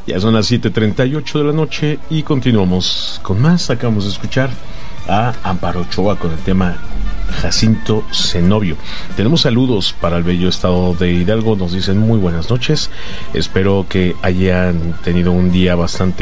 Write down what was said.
Ya son las 7:38 de la noche y continuamos con más. Acabamos de escuchar a Amparo Ochoa con el tema Jacinto Zenobio. Tenemos saludos para el bello estado de Hidalgo. Nos dicen muy buenas noches. Espero que hayan tenido un día bastante